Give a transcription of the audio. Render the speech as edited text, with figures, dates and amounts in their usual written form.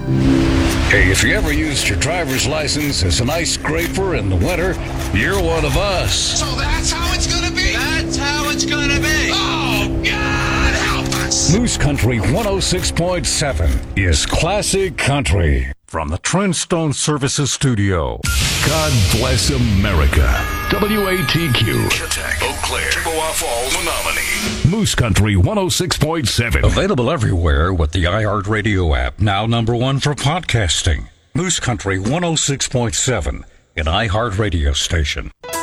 Hey, if you ever used your driver's license as an ice scraper in the winter, you're one of us. So that's how it's gonna be? That's how it's gonna be. Oh, God help us. Moose Country 106.7 is classic country. From the Trendstone Services Studio. God bless America. WATQ. Kittek, Eau Claire, Chippewa Falls, Menominee. Moose Country 106.7. Available everywhere with the iHeartRadio app, now #1 for podcasting. Moose Country 106.7, an iHeartRadio station.